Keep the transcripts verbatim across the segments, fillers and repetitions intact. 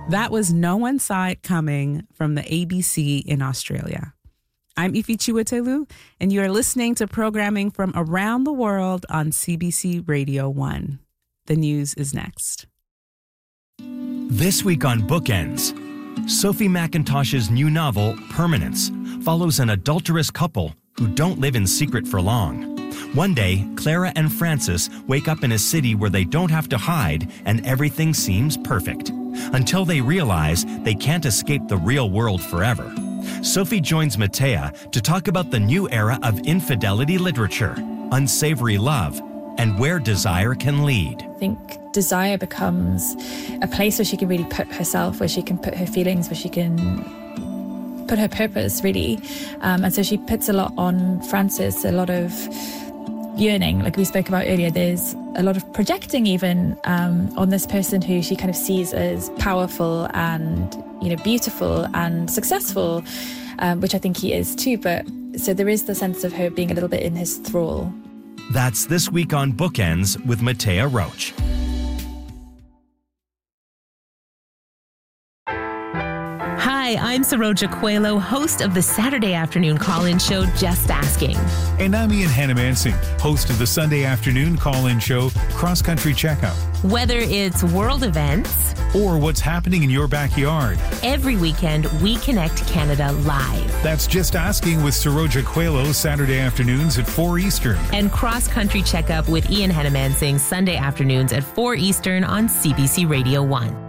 That was No One Saw It Coming from the A B C in Australia. I'm Ifi Chiwetelu, and you are listening to programming from around the world on C B C Radio one. The news is next. This week on Bookends, Sophie McIntosh's new novel, Permanence, follows an adulterous couple who don't live in secret for long. One day, Clara and Francis wake up in a city where they don't have to hide and everything seems perfect, until they realize they can't escape the real world forever. Sophie joins Matea to talk about the new era of infidelity literature, unsavory love, and where desire can lead. I think desire becomes a place where she can really put herself, where she can put her feelings, where she can put her purpose, really. Um, and so she puts a lot on Francis, a lot of yearning, like we spoke about earlier. There's a lot of projecting even um, on this person who she kind of sees as powerful and, you know, beautiful and successful, um, which I think he is too. But so there is the sense of her being a little bit in his thrall. That's This Week on Bookends with Matea Roach. Hi, I'm Saroja Coelho, host of the Saturday afternoon call-in show, Just Asking. And I'm Ian Hannamansing, host of the Sunday afternoon call-in show, Cross Country Checkup. Whether it's world events or what's happening in your backyard, every weekend we connect Canada live. That's Just Asking with Saroja Coelho, Saturday afternoons at four Eastern. And Cross Country Checkup with Ian Hannamansing, Sunday afternoons at four Eastern on C B C Radio one.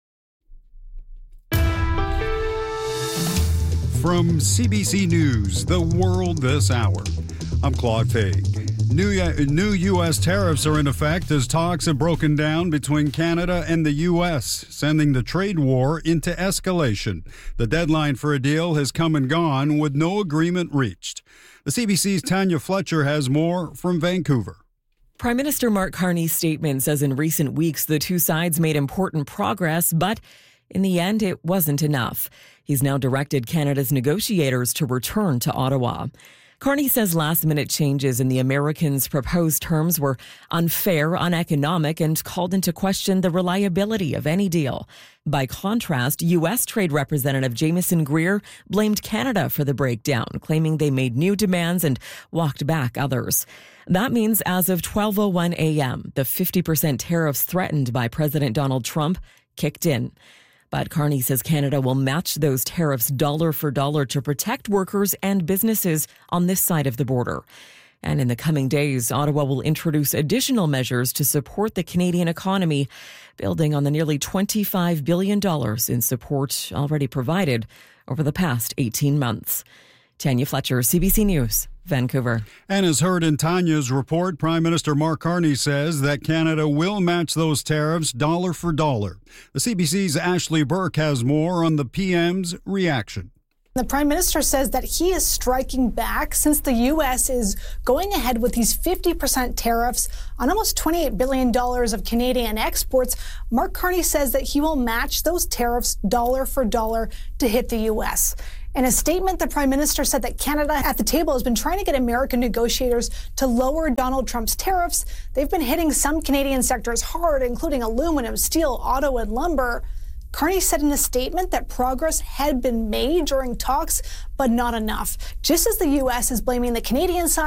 From C B C News, The World This Hour, I'm Claude Faig. New, new U S tariffs are in effect as talks have broken down between Canada and the U S, sending the trade war into escalation. The deadline for a deal has come and gone with no agreement reached. The C B C's Tanya Fletcher has more from Vancouver. Prime Minister Mark Carney's statement says in recent weeks the two sides made important progress, but in the end, it wasn't enough. He's now directed Canada's negotiators to return to Ottawa. Carney says last-minute changes in the Americans' proposed terms were unfair, uneconomic, and called into question the reliability of any deal. By contrast, U S Trade Representative Jameson Greer blamed Canada for the breakdown, claiming they made new demands and walked back others. That means as of twelve oh one a.m., the fifty percent tariffs threatened by President Donald Trump kicked in. But Carney says Canada will match those tariffs dollar for dollar to protect workers and businesses on this side of the border. And in the coming days, Ottawa will introduce additional measures to support the Canadian economy, building on the nearly twenty-five billion dollars in support already provided over the past eighteen months. Tanya Fletcher, C B C News, Vancouver. And as heard in Tanya's report, Prime Minister Mark Carney says that Canada will match those tariffs dollar for dollar. The C B C's Ashley Burke has more on the P M's reaction. The Prime Minister says that he is striking back since the U S is going ahead with these fifty percent tariffs on almost twenty-eight billion dollars of Canadian exports. Mark Carney says that he will match those tariffs dollar for dollar to hit the U S. In a statement, the Prime Minister said that Canada at the table has been trying to get American negotiators to lower Donald Trump's tariffs. They've been hitting some Canadian sectors hard, including aluminum, steel, auto, and lumber. Carney said in a statement that progress had been made during talks, but not enough. Just as the U S is blaming the Canadian side